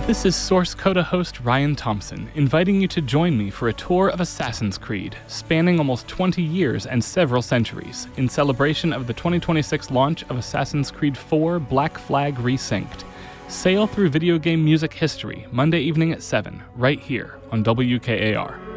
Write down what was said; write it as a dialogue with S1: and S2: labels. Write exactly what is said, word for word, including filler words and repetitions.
S1: This is Source Coda host Ryan Thompson, inviting you to join me for a tour of Assassin's Creed, spanning almost twenty years and several centuries, in celebration of the twenty twenty-six launch of Assassin's Creed four Black Flag Resynced. Sail through video game music history, Monday evening at seven, right here on W K A R.